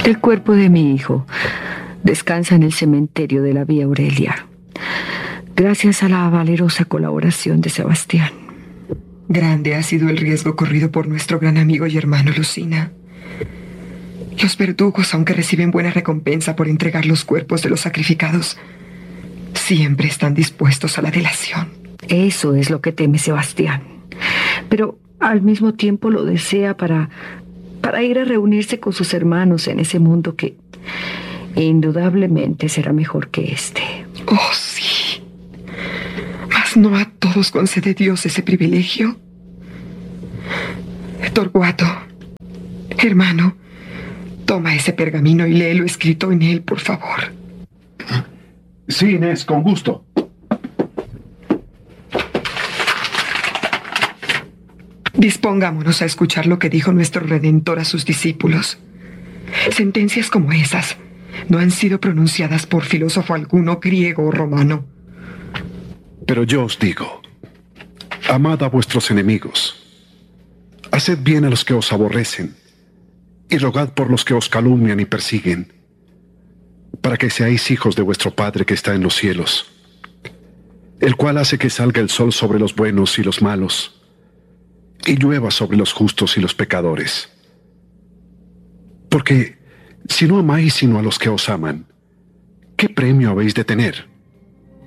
El cuerpo de mi hijo descansa en el cementerio de la Vía Aurelia, gracias a la valerosa colaboración de Sebastián. Grande ha sido el riesgo corrido por nuestro gran amigo y hermano Lucina. Los verdugos, aunque reciben buena recompensa por entregar los cuerpos de los sacrificados, siempre están dispuestos a la delación. Eso es lo que teme Sebastián, pero al mismo tiempo lo desea para ir a reunirse con sus hermanos en ese mundo que indudablemente será mejor que este. Oh, sí. Mas no a todos concede Dios ese privilegio. Torcuato, hermano, toma ese pergamino y lee lo escrito en él, por favor. Sí, Inés, con gusto. Dispongámonos a escuchar lo que dijo nuestro Redentor a sus discípulos. Sentencias como esas no han sido pronunciadas por filósofo alguno griego o romano. Pero yo os digo, amad a vuestros enemigos, haced bien a los que os aborrecen, y rogad por los que os calumnian y persiguen, para que seáis hijos de vuestro Padre que está en los cielos, el cual hace que salga el sol sobre los buenos y los malos, y llueva sobre los justos y los pecadores. Porque si no amáis sino a los que os aman, ¿qué premio habéis de tener?